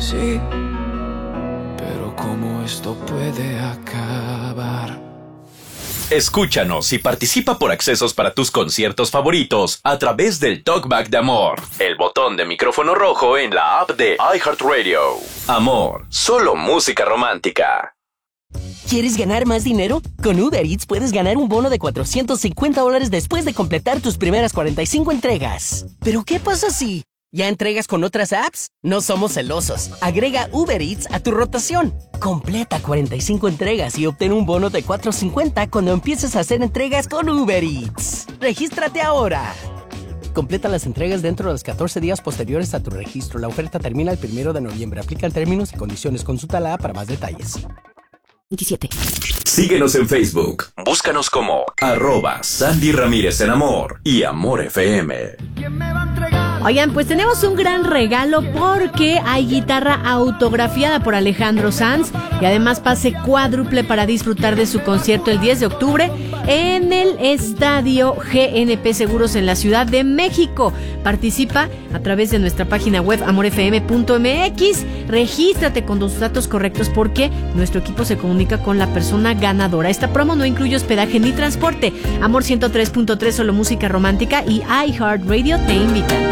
Sí, pero ¿cómo esto puede acabar? Escúchanos y participa por accesos para tus conciertos favoritos a través del Talkback de Amor, el botón de micrófono rojo en la app de iHeartRadio. Amor, solo música romántica. ¿Quieres ganar más dinero? Con Uber Eats puedes ganar un bono de $450 después de completar tus primeras 45 entregas. ¿Pero qué pasa si ya entregas con otras apps? No somos celosos. Agrega Uber Eats a tu rotación. Completa 45 entregas y obtén un bono de $450 cuando empieces a hacer entregas con Uber Eats. ¡Regístrate ahora! Completa las entregas dentro de los 14 días posteriores a tu registro. La oferta termina el 1 de noviembre. Aplican términos y condiciones. Consulta la app para más detalles. 27. Síguenos en Facebook. Búscanos como @Sandy Ramírez en Amor y Amor FM. Oigan, pues tenemos un gran regalo porque hay guitarra autografiada por Alejandro Sanz y además pase cuádruple para disfrutar de su concierto el 10 de octubre en el Estadio GNP Seguros en la Ciudad de México. Participa a través de nuestra página web amorfm.mx. Regístrate con tus datos correctos porque nuestro equipo se comunica con la persona ganadora. Esta promo no incluye hospedaje ni transporte. Amor 103.3, solo música romántica y iHeartRadio te invita.